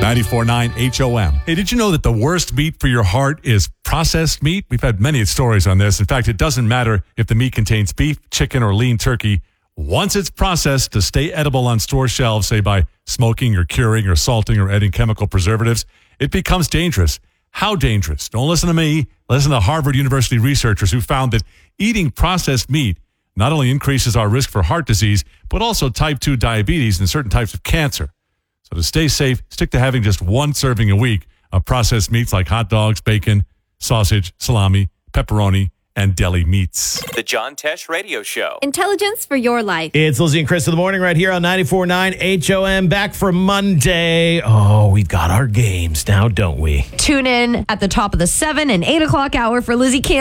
94.9 HOM. Hey, did you know that the worst meat for your heart is processed meat? We've had many stories on this. In fact, it doesn't matter if the meat contains beef, chicken, or lean turkey. Once it's processed to stay edible on store shelves, say by smoking or curing or salting or adding chemical preservatives, it becomes dangerous. How dangerous? Don't listen to me. Listen to Harvard University researchers who found that eating processed meat not only increases our risk for heart disease, but also type 2 diabetes and certain types of cancer. So to stay safe, stick to having just one serving a week of processed meats like hot dogs, bacon, sausage, salami, pepperoni, and deli meats. The John Tesh Radio Show. Intelligence for your life. It's Lizzie and Chris in the morning right here on 94.9 HOM. Back for Monday. Oh, we've got our games now, don't we? Tune in at the top of the 7 and 8 o'clock hour for Lizzie Campbell.